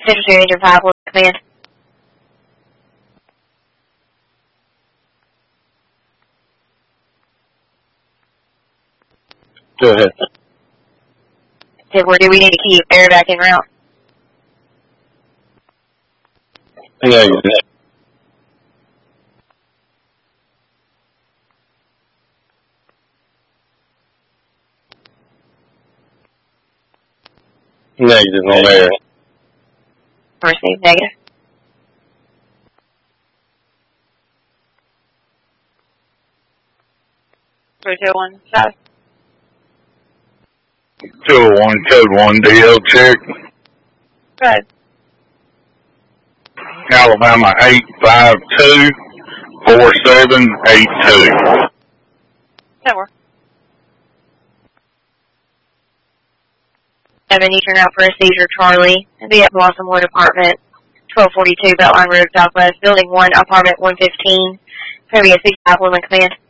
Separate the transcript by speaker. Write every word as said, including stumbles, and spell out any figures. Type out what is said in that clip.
Speaker 1: Central City Engine five, command.
Speaker 2: Go ahead.
Speaker 1: Did, where do we need to keep air back en route?
Speaker 2: Negative. Negative on air.
Speaker 1: Receive, negative. three two one five.
Speaker 2: two oh one, code one, D L check.
Speaker 1: Go ahead.
Speaker 2: Alabama eight five two, four seven eight two.
Speaker 1: Network. seven, you turn out for a seizure, Charlie. Be at Blossom Wood Apartment, twelve forty-two Beltline Road Southwest, Building one, Apartment one fifteen. Previous six five, woman command.